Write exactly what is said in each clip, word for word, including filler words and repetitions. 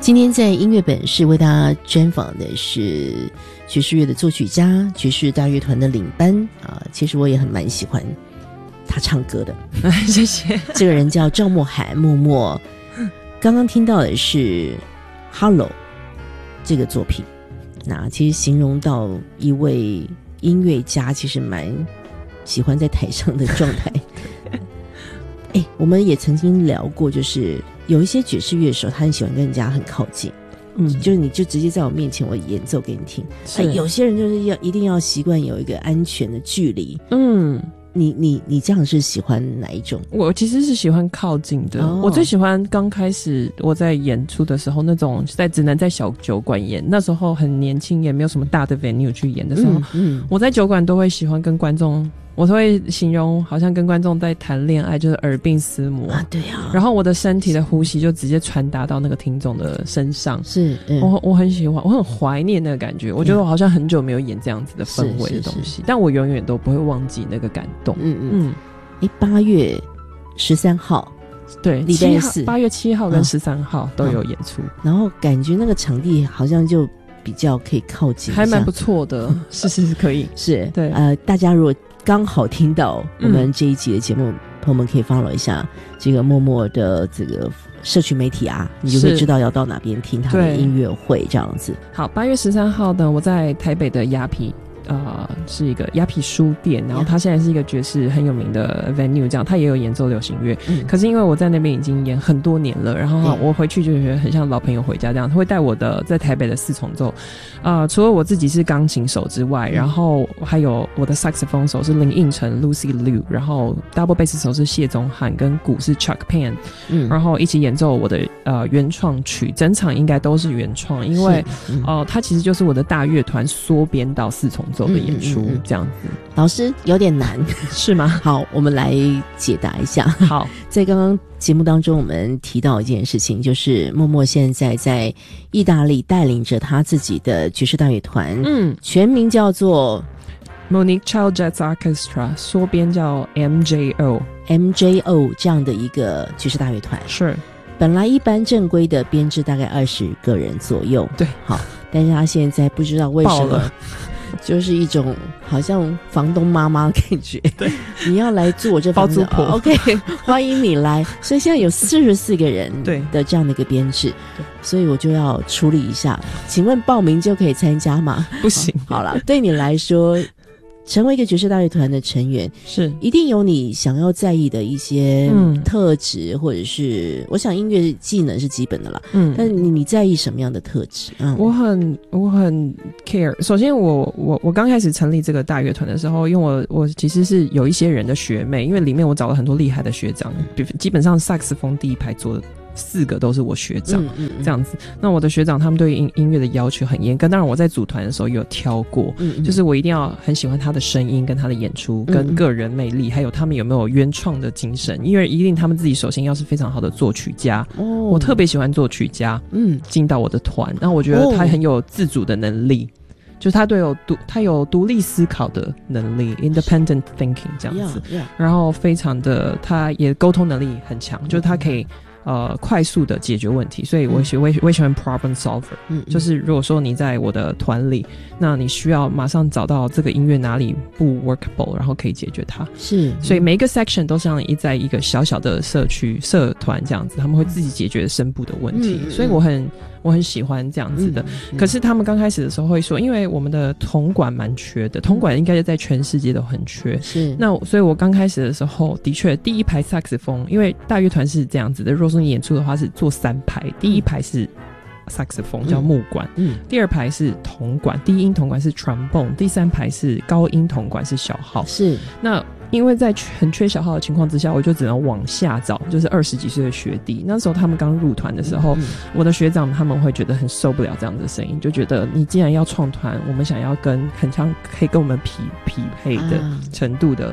今天在音乐本是为大家专访的是爵士乐的作曲家，爵士大乐团的领班啊，其实我也很蛮喜欢他唱歌的。 谢谢。 这个人叫赵默涵，默默。刚刚听到的是 Hello 这个作品，那其实形容到一位音乐家其实蛮喜欢在台上的状态。哎，我们也曾经聊过，就是有一些爵士乐手他很喜欢跟人家很靠近，嗯，就是你就直接在我面前我演奏给你听。哎，有些人就是要一定要习惯有一个安全的距离。嗯，你你你这样是喜欢哪一种？ 我其实是喜欢靠近的。哦、我最喜欢刚开始我在演出的时候那种在只能在小酒馆演，那时候很年轻，也没有什么大的 venue 去演的时候，嗯嗯、我在酒馆都会喜欢跟观众。我都会形容好像跟观众在谈恋爱，就是耳鬓厮磨啊，对啊。 然后我的身体的呼吸就直接传达到那个听众的身上， 是，嗯、 我我很喜欢，我很怀念那个感觉。我觉得我好像很久没有演这样子的氛围的东西，但我永远都不会忘记那个感动。嗯嗯。 哎，八月十三号， 对，礼拜四，八月七号跟十三号都有演出、嗯， 然后感觉那个场地好像就比较可以靠近， 还蛮不错的，是是是可以， 是对。 呃，大家如果刚好听到我们这一集的节目、嗯、朋友们可以 follow 一下这个默默的这个社群媒体啊，你就会知道要到哪边听他的音乐会这样子。 好，八月十三号呢，我在台北的雅痞呃，是一个雅痞书店，然后它现在是一个爵士很有名的 venue， 这样它也有演奏流行乐、嗯。可是因为我在那边已经演很多年了，然后我回去就觉得很像老朋友回家这样，他会带我的在台北的四重奏，呃，除了我自己是钢琴手之外，然后还有我的萨克斯风手是林应成 Lucy Liu， 然后 double bass 手是谢宗翰，跟鼓是 Chuck Pan， 嗯，然后一起演奏我的呃原创曲，整场应该都是原创，因为嗯、呃，它其实就是我的大乐团缩编到四重奏的演出、嗯嗯嗯、这样子。 老师有点难是吗？ 好，我们来解答一下。 好， 在刚刚节目当中我们提到一件事情，就是默默现在在意大利带领着他自己的爵士大乐团，嗯，全名叫做 Monique Child Jazz Orchestra， 缩编叫 M J O M J O 这样的一个爵士大乐团。 是， 本来一般正规的编制大概二十个人左右， 对， 好，但是他现在不知道为什么就是一种好像房东妈妈的感觉，对，你要来住我这房子，包租婆 ，OK， 欢迎你来。所以现在有四十四个人的这样的一个编制，所以我就要处理一下。请问报名就可以参加吗？ 不行。 好了，对你来说，成为一个爵士大乐团的成员， 是一定有你想要在意的一些特质、嗯、或者是我想音乐技能是基本的啦，嗯，但你你在意什么样的特质？嗯， 我很我很 care。首先我我我刚开始成立这个大乐团的时候，因为我我其实是有一些人的学妹，因为里面我找了很多厉害的学长，基本上萨克斯风第一排坐的四个都是我学长，嗯嗯嗯，这样子。那我的学长他们对音音乐的要求很严格，当然我在组团的时候也有挑过，嗯嗯，就是我一定要很喜欢他的声音跟他的演出跟个人魅力，嗯嗯，还有他们有没有原创的精神，因为一定他们自己首先要是非常好的作曲家，哦，我特别喜欢作曲家，嗯，进到我的团，那我觉得他很有自主的能力，哦，就是他对有独他有独立思考的能力 independent thinking 这样子， yeah, yeah. 然后非常的他也沟通能力很强，就是他可以呃，快速的解决问题，所以我喜、嗯、我也我也喜欢 problem solver， 嗯，嗯，就是如果说你在我的团里，那你需要马上找到这个音乐哪里不 workable， 然后可以解决它，是，所以每一个 section 都像一在一个小小的社区社团这样子，他们会自己解决声部的问题，嗯，所以我很我很喜欢这样子的，嗯嗯，可是他们刚开始的时候会说，因为我们的铜管蛮缺的，铜管应该在全世界都很缺，是，那所以我刚开始的时候的确第一排萨克斯风，因为大乐团是这样子的，如果说你演出的话是做三排，第一排是萨克斯风叫木管，嗯，第二排是铜管，低音铜管是 trombone， 第三排是高音铜管是小号，是，那因为在很缺小号的情况之下，我就只能往下找，就是二十几岁的学弟。那时候他们刚入团的时候，嗯嗯，我的学长他们会觉得很受不了这样的声音，就觉得你既然要创团，我们想要跟很像可以跟我们匹匹配的程度的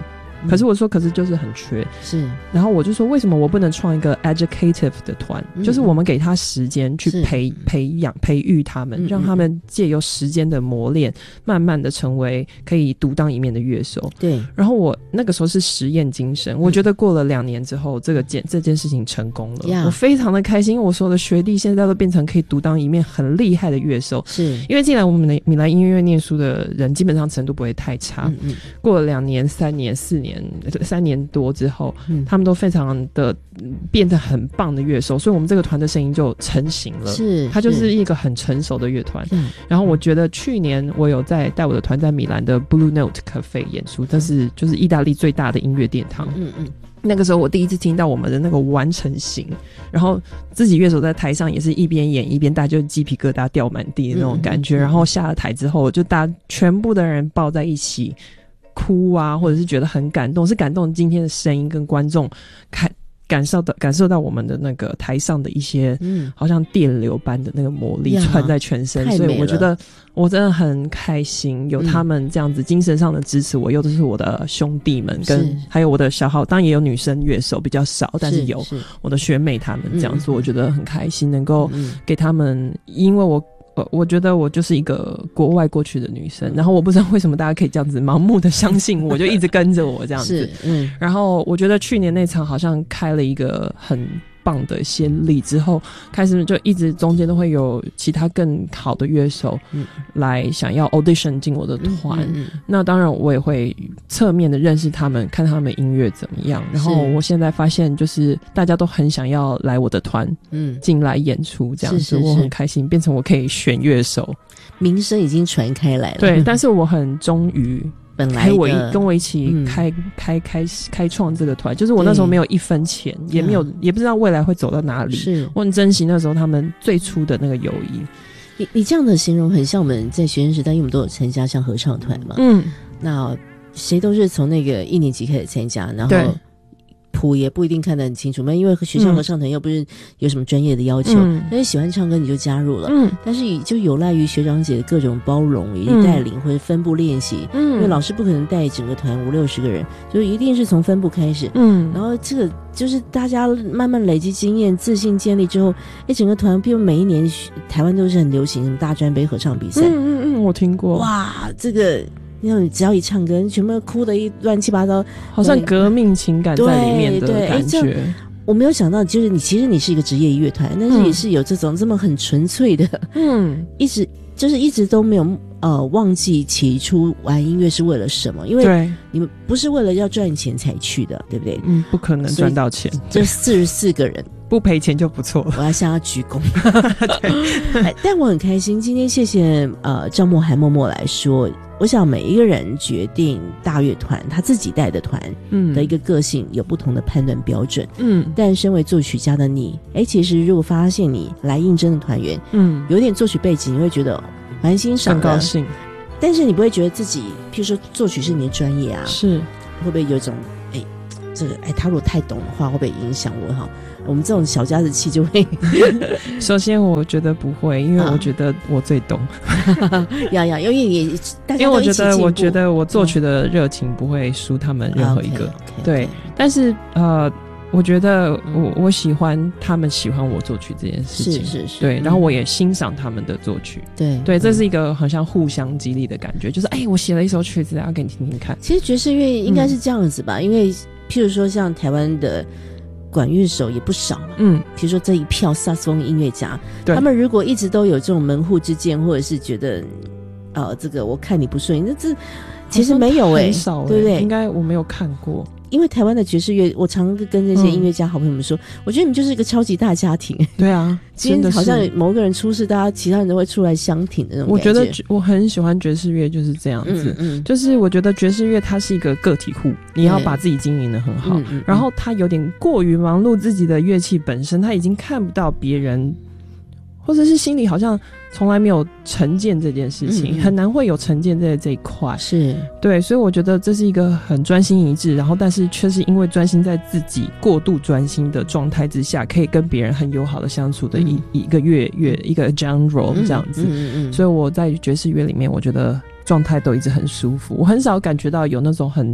嗯、可是我说可是就是很缺， 是， 然后我就说为什么我不能创一个 educative 的团、嗯、就是我们给他时间去培培养培育他们、嗯、让他们借由时间的磨练慢慢的成为可以独当一面的乐手。 对， 然后我那个时候是实验精神、嗯、我觉得过了两年之后这个件这件事情成功了、yeah. 我非常的开心，因为我所有的学弟现在都变成可以独当一面很厉害的乐手， 是因为进来我们的米兰音乐院念书的人基本上程度不会太差、嗯嗯、过了两年三年四年三年多之后、嗯、他们都非常的变得很棒的乐手，所以我们这个团的声音就成型了， 是它就是一个很成熟的乐团、嗯、然后我觉得去年我有在带我的团在米兰的 Blue Note Cafe 演出，这是就是意大利最大的音乐殿堂，嗯嗯，那个时候我第一次听到我们的那个完成型，然后自己乐手在台上也是一边演一边大家就鸡皮疙瘩掉满地的那种感觉、嗯、然后下了台之后就大家全部的人抱在一起哭啊，或者是觉得很感动，是感动今天的声音跟观众看感受到感受到我们的那个台上的一些嗯，好像电流般的那个魔力传在全身，所以我觉得我真的很开心有他们这样子精神上的支持我，又都是我的兄弟们跟还有我的小号，当然也有女生乐手比较少，但是有我的学妹他们这样子、嗯、我觉得很开心能够给他们，因为我我觉得我就是一个国外过去的女生，然后我不知道为什么大家可以这样子盲目的相信我，就一直跟着我这样子。嗯，然后我觉得去年那场好像开了一个很棒的先例之后，开始就一直中间都会有其他更好的乐手来想要 audition 进我的团、嗯嗯嗯、那当然我也会侧面的认识他们，看他们音乐怎么样，然后我现在发现就是大家都很想要来我的团进来演出这样子，是是是，我很开心变成我可以选乐手， 名声已经传开来了。 对，但是我很忠于本来我跟我一起开、嗯、开开开创这个团，就是我那时候没有一分钱，也没有、嗯、也不知道未来会走到哪里，是我很珍惜那时候他们最初的那个友谊。 你你这样的形容很像我们在学生时代，因为我们都有参加像合唱团嘛，嗯，那谁都是从那个一年级开始参加，然后谱也不一定看得很清楚嘛，因为学校合唱团又不是有什么专业的要求，嗯、但是喜欢唱歌你就加入了，嗯，但是就有赖于学长姐的各种包容以及带领、嗯、或者分部练习，嗯，因为老师不可能带整个团五六十个人，就一定是从分部开始，嗯，然后这个就是大家慢慢累积经验、自信建立之后，哎，整个团，比如每一年台湾都是很流行什么大专杯合唱比赛， 嗯嗯嗯，我听过， 哇，这个。因为你只要一唱歌，全部哭得一乱七八糟， 好像革命情感在里面的感觉。 我没有想到，就是你其实你是一个职业乐团，但是也是有这种这么很纯粹的，嗯，一直就是一直都没有呃忘记起初玩音乐是为了什么，因为你们不是为了要赚钱才去的，对不对？ 嗯，不可能赚到钱。 这四十四个人不赔钱就不错了。 我要向他鞠躬。但我很开心，今天谢谢呃赵默涵默默来说。我想每一个人决定大乐团他自己带的团的一个个性有不同的判断标准，嗯，但身为作曲家的你，哎，其实如果发现你来应征的团员，嗯，有点作曲背景，你会觉得蛮欣赏的， 很高兴， 但是你不会觉得自己，譬如说作曲是你的专业啊， 是会不会有一种哎，这个哎他如果太懂的话，会不会影响我哈？我们这种小家子气就会首先我觉得不会，因为我觉得我最懂要要因为你大家因为我觉得我觉得我作曲的热情不会输他们任何一个、嗯、对, okay, okay, 但是呃我觉得我、嗯、我喜欢他们喜欢我作曲这件事情， 是是是， 对，然后我也欣赏他们的作曲， 对对，这是一个好像互相激励的感觉，就是哎，我写了一首曲子要给你听听看。 其实爵士乐应该是这样子吧、嗯、因为譬如说像台湾的管乐手也不少嘛，嗯，比如说这一票萨克斯风音乐家，他们如果一直都有这种门户之见，或者是觉得，呃，这个我看你不顺眼，那这其实没有哎、欸， 很少、欸， 对不对？ 应该我没有看过。 因为台湾的爵士乐，我常跟这些音乐家好朋友们说、嗯，我觉得你们就是一个超级大家庭。 对啊， 今天好像某个人出事，大家其他人都会出来相挺的那种感觉。 我觉得我很喜欢爵士乐，就是这样子。嗯嗯，就是我觉得爵士乐它是一个个体户，你要把自己经营得很好、嗯嗯嗯，然后它有点过于忙碌自己的乐器本身，他已经看不到别人。或者是心里好像从来没有成见这件事情，嗯嗯很难会有成见在这一块，是对，所以我觉得这是一个很专心一致，然后但是却是因为专心在自己过度专心的状态之下，可以跟别人很友好的相处的一、嗯、一个乐乐一个 genre 这样子、嗯嗯嗯嗯，所以我在爵士乐里面，我觉得状态都一直很舒服，我很少感觉到有那种很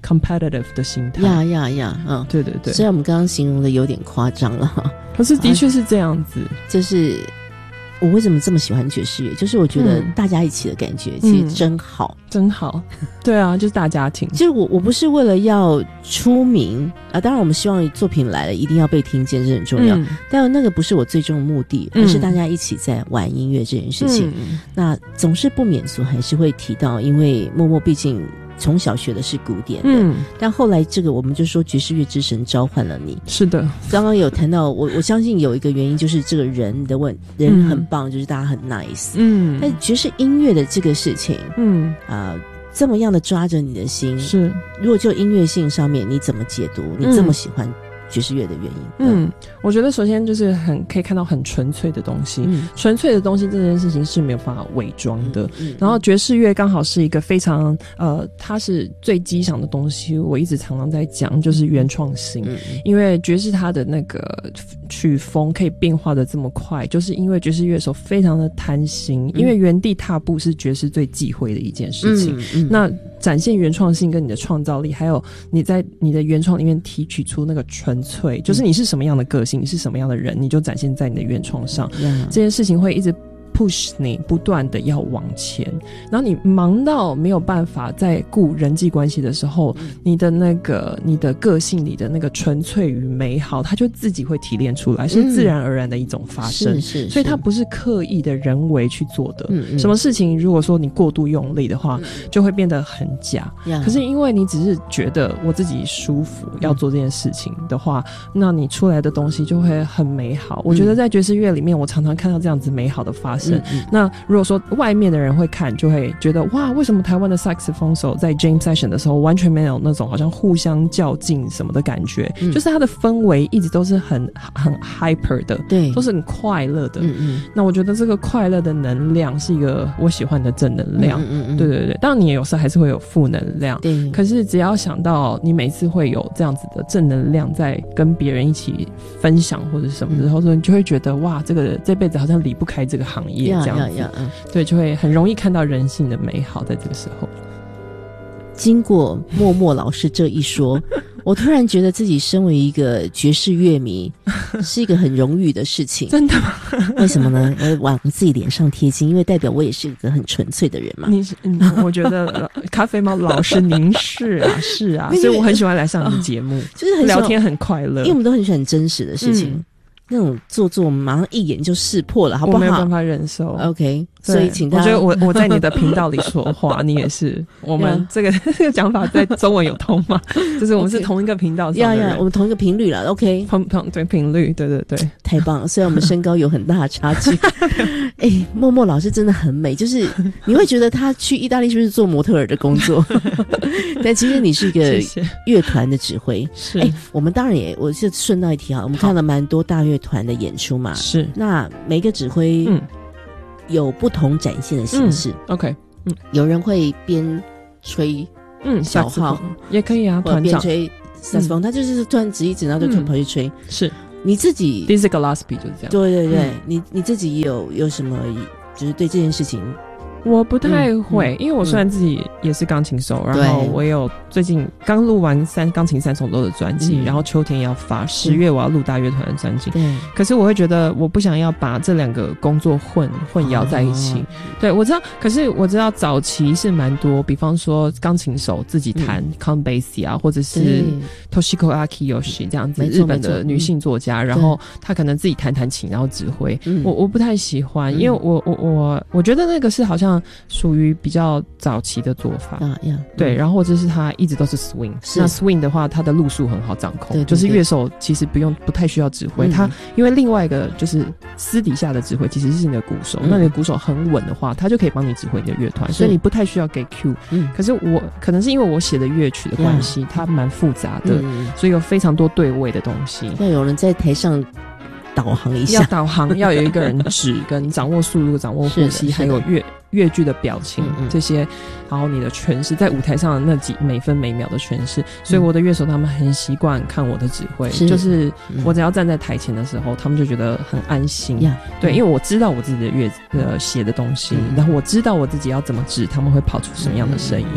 competitive 的心态。 呀呀呀，嗯， 对对对。 虽然我们刚刚形容的有点夸张了， 可是的确是这样子。 啊、就是我为什么这么喜欢爵士乐？就是我觉得大家一起的感觉、嗯、其实真好， 真好。对啊，就是大家庭。 就是我我不是为了要出名啊，当然我们希望作品来了一定要被听见，这很重要。嗯、但那个不是我最终的目的，而是大家一起在玩音乐这件事情。嗯、那总是不免俗还是会提到，因为默默毕竟从小学的是古典的，嗯，但后来这个我们就说爵士乐之神召唤了你。是的，刚刚有谈到我，我相信有一个原因就是这个人的问人很棒，嗯、就是大家很 nice， 嗯，但爵士音乐的这个事情，嗯啊。呃这么样的抓着你的心，是如果就音乐性上面你怎么解读你这么喜欢爵士乐的原因？ 嗯，我觉得首先就是很可以看到很纯粹的东西，嗯、纯粹的东西这件事情是没有办法伪装的。嗯嗯、然后爵士乐刚好是一个非常呃，它是最基赏的东西。我一直常常在讲，就是原创性，嗯、因为爵士它的那个曲风可以变化的这么快，就是因为爵士乐手非常的贪心，嗯、因为原地踏步是爵士最忌讳的一件事情。嗯嗯、那展现原创性跟你的创造力，还有你在你的原创里面提取出那个纯粹，就是你是什么样的个性，你是什么样的人，你就展现在你的原创上。嗯、这件事情会一直push 你不断的要往前，然后你忙到没有办法在顾人际关系的时候，嗯、你的那个你的个性里的那个纯粹与美好，它就自己会提炼出来，是自然而然的一种发生。嗯、是是是，所以它不是刻意的人为去做的。嗯嗯，什么事情如果说你过度用力的话，嗯、就会变得很假。嗯、可是因为你只是觉得我自己舒服，嗯、要做这件事情的话，那你出来的东西就会很美好。嗯、我觉得在爵士乐里面，我常常看到这样子美好的发生。嗯嗯，那如果说外面的人会看，就会觉得哇，为什么台湾的萨克斯风手在 Jam Session 的时候完全没有那种好像互相较劲什么的感觉？嗯、就是它的氛围一直都是很很 hyper 的，对，都是很快乐的。嗯嗯，那我觉得这个快乐的能量是一个我喜欢的正能量。嗯嗯嗯，对对对，当然你也有时候还是会有负能量，对。可是只要想到你每次会有这样子的正能量在跟别人一起分享或者什么之后，嗯、你就会觉得哇，这个这辈子好像离不开这个行业。这样子，呀呀嗯、对，就会很容易看到人性的美好。在这个时候， 经过默默老师这一说，我突然觉得自己身为一个爵士乐迷是一个很荣誉的事情。真的吗？为什么呢？我往自己脸上贴金，因为代表我也是一个很纯粹的人嘛。 你是，嗯、我觉得咖啡猫老师您是啊，是啊，所以我很喜欢来上你的节目，就是很聊天很快乐， 因为我们都很喜欢很真实的事情。嗯，那种做作，我们马上一眼就识破了，好不好？ 我没有办法忍受。 OK， 所以请大家， 我觉得我我在你的频道里说话，你也是。我们这个这个讲法在中文有通吗？就是我们是同一个频道上的人， yeah, yeah, 我们同一个频率了。OK， 同同对频率，对对对， 太棒了。虽然我们身高有很大的差距，哎、欸，默默老师真的很美，就是你会觉得他去意大利是不是做模特儿的工作？但其实你是一个乐团的指挥。是，哎、欸，我们当然也，我是顺道一提哈，我们看了蛮多大乐团的演出嘛。是，那每个指挥嗯有不同展现的形式。嗯、OK， 嗯，有人会边吹嗯小号也可以啊， 或者边吹萨克斯风，他就是突然指一指，然后就跑去吹。是，你自己 Dizzy Gillespie 就是这样。 对对对，嗯、你你自己有有什么，就是对这件事情？ 我不太会，嗯嗯、因为我虽然自己也是钢琴手，嗯、然后我也有最近刚录完三钢琴三重奏的专辑，嗯、然后秋天也要发，十月我要录大乐团的专辑。对，可是我会觉得我不想要把这两个工作混混淆在一起。哦、对，我知道，可是我知道早期是蛮多，比方说钢琴手自己弹 count bass 啊，或者是 Toshiko Akiyoshi 这样子日本的女性作家，嗯、然后她可能自己弹弹琴，然后指挥。嗯、我我不太喜欢，嗯、因为我我我我觉得那个是好像。属于比较早期的做法啊，呀，对，然后或者是他一直都是 swing， 是那 swing 的话，他的路数很好掌控，对对对，就是乐手其实不用不太需要指挥，嗯、他因为另外一个就是私底下的指挥其实是你的鼓手，嗯、那你的鼓手很稳的话，他就可以帮你指挥你的乐团，所以你不太需要给 Q。嗯，可是我可能是因为我写的乐曲的关系，嗯、它蛮复杂的，嗯、所以有非常多对位的东西， 要有人在台上导航一下， 要导航，要有一个人指跟掌握速度、掌握呼吸，还有乐乐句的表情、嗯嗯、这些，然后你的诠释在舞台上的那几每分每秒的诠释，所以我的乐手他们很习惯看我的指挥，是就是我只要站在台前的时候，他们就觉得很安心。嗯、对，因为我知道我自己的乐呃写的东西，嗯、然后我知道我自己要怎么指，他们会跑出什么样的声音。嗯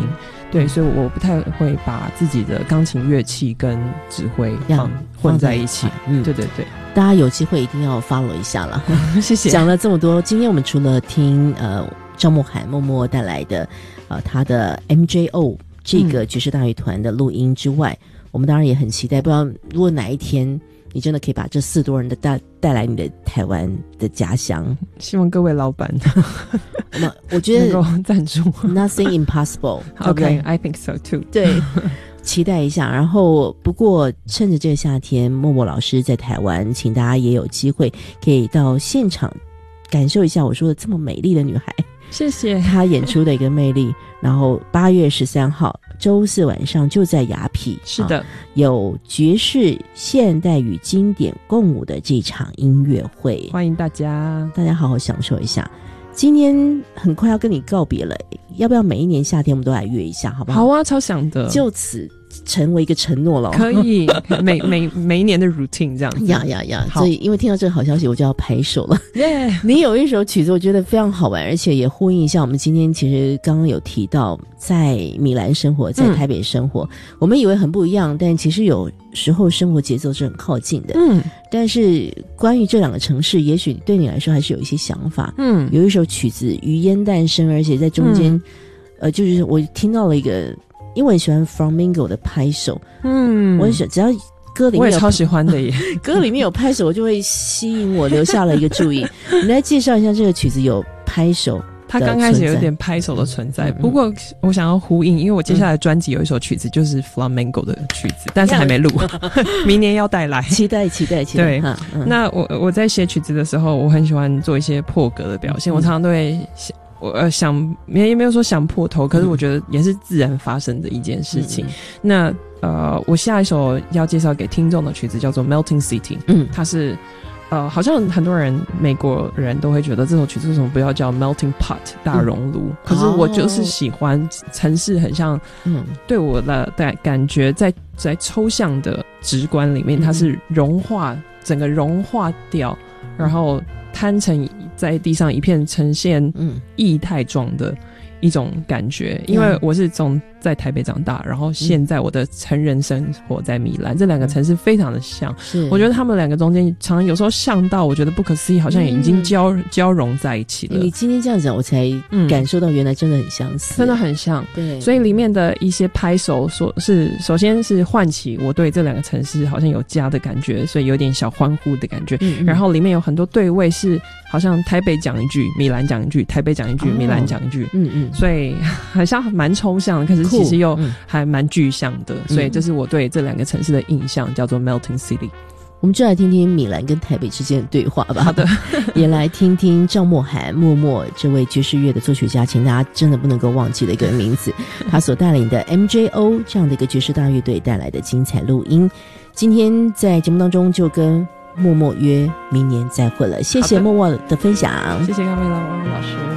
对，所以我不太会把自己的钢琴乐器跟指挥放混在一起。 嗯， 对对对， 大家有机会一定要 follow 一下了。 谢谢。 讲了这么多，今天我们除了听呃赵慕涵默默带来的呃他的 M J O 这个爵士大乐团的录音之外，嗯、我们当然也很期待，不知道如果哪一天你真的可以把这四多人的带带来你的台湾的家乡， 希望各位老板那我觉得能够赞助 Nothing impossible OK I think so too 对期待一下。然后不过趁着这个夏天，默默老师在台湾，请大家也有机会可以到现场感受一下我说的这么美丽的女孩， 谢谢她演出的一个魅力。然后八月十三号周四晚上就在雅痞， 是的、啊、 有爵士现代与经典共舞的这场音乐会， 欢迎大家大家好好享受一下。今天很快要跟你告别了，要不要每一年夏天我们都来约一下好不好？ 好啊，超想的， 就此成为一个承诺了。 可以每每每一年的 routine 这样子。 呀呀呀！所以因为听到这个好消息，我就要拍手了。 耶、yeah ！ 你有一首曲子，我觉得非常好玩，而且也呼应一下我们今天其实刚刚有提到，在米兰生活，在台北生活，嗯、我们以为很不一样，但其实有时候生活节奏是很靠近的。嗯。但是关于这两个城市，也许对你来说还是有一些想法。嗯。有一首曲子余烟诞生，而且在中间，嗯、呃，就是我听到了一个。因为我很喜欢 Flamingo 的拍手，嗯，我很喜欢，只要歌里面有， 我也超喜欢的耶。 歌里面有拍手，我就会吸引我，留下了一个注意。你来介绍一下这个曲子有拍手， 它刚开始有点拍手的存在，嗯、不过我想要呼应，因为我接下来专辑有一首曲子就是 Flamingo 的曲子，嗯、但是还没录，明年要带来， 期待期待期待。 对，嗯、那我我在写曲子的时候，我很喜欢做一些破格的表现，嗯、我常常都会想。我呃想也没有说想破头，可是我觉得也是自然发生的一件事情。嗯、那呃，我下一首要介绍给听众的曲子叫做 Melting City， 嗯，它是呃，好像很多人美国人都会觉得这首曲子为什么不要叫 Melting Pot 大熔炉？嗯、可是我就是喜欢城市很像，嗯，对我的感觉在在抽象的直观里面，它是融化整个融化掉，然后摊成在地上一片呈现液态状的一种感觉，嗯、因为我是从在台北长大，然后现在我的成人生活在米兰，嗯、这两个城市非常的像，我觉得他们两个中间常常有时候像到我觉得不可思议，好像也已经交、嗯、交融在一起了。 你今天这样讲我才感受到原来真的很相似， 嗯、真的很像。 对， 所以里面的一些拍手所是首先是唤起我对这两个城市好像有家的感觉，所以有点小欢呼的感觉，嗯嗯然后里面有很多对位是好像台北讲一句米兰讲一句，台北讲一句，哦、米兰讲一句，嗯嗯所以好像蛮抽象的，可是其实又还蛮具象的，嗯、所以这是我对这两个城市的印象，叫做 Melting City。 我们就来听听米兰跟台北之间的对话吧。 好的， 也来听听赵慕涵默默这位爵士乐的作曲家，请大家真的不能够忘记的一个名字，他所带领的 M J O 这样的一个爵士大乐队带来的精彩录音。今天在节目当中就跟默默约明年再会了，谢谢默默的分享， 谢谢康美老师。